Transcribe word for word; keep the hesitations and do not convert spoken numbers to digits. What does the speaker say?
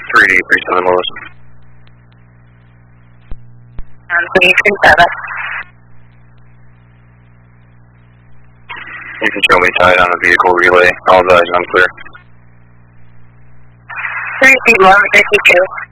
three D, three seven Lewis. Um, three three seven. You can show me tied on a vehicle relay. All eyes, I'm clear. three three one, fifty-two.